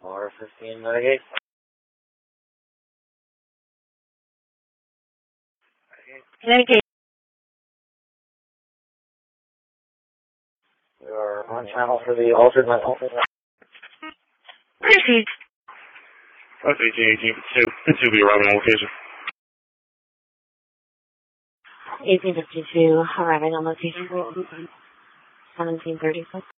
R15 mitigate. Mitigate. We are on channel for the altered mental. Proceed. That's 18, be arriving on location. 1852, arriving on location. 1736.